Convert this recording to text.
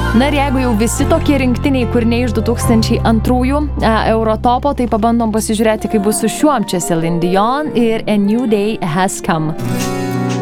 Na ir jeigu jau visi tokie rinktiniai kūriniai iš 2002 Eurotopo, tai pabandom pasižiūrėti, kaip bus su šiuom čia Celine Dion ir A New Day Has Come.